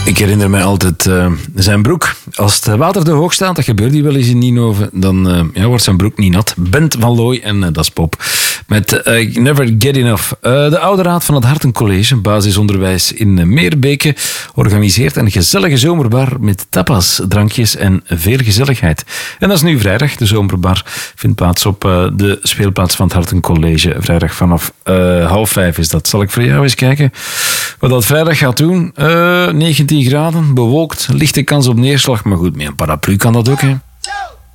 Ik herinner mij altijd zijn broek. Als het water te hoog staat, dat gebeurt hier wel eens in Nienhoven, dan wordt zijn broek niet nat. Bent van Looy en dat is Pop. Met Never Get Enough. De oude raad van het Hartencollege, basisonderwijs in Meerbeke, organiseert een gezellige zomerbar met tapas, drankjes en veel gezelligheid. En dat is nu vrijdag. De zomerbar vindt plaats op de speelplaats van het Hartencollege. Vrijdag vanaf 4:30 is dat. Zal ik voor jou eens kijken wat dat vrijdag gaat doen? 19 graden, bewolkt, lichte kans op neerslag. Maar goed, met een paraplu kan dat ook, hè.